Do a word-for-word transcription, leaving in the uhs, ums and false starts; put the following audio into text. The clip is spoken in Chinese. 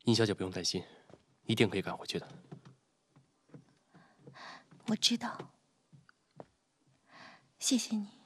殷小姐不用担心，一定可以赶回去的。 我知道，谢谢你。